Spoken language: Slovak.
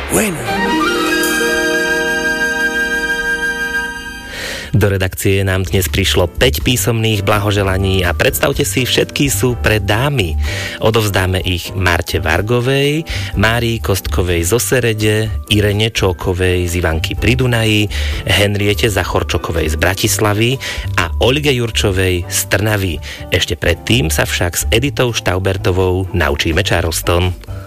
Bueno. Do redakcie nám dnes prišlo 5 písomných blahoželaní a predstavte si, všetky sú pre dámy. Odovzdáme ich Marte Vargovej, Márii Kostkovej zo Serede, Irene Čókovej z Ivanky pri Dunaji, Henriete Zachorčokovej z Bratislavy a Olge Jurčovej z Trnavy. Ešte predtým sa však s Editou Štaubertovou naučíme Charleston.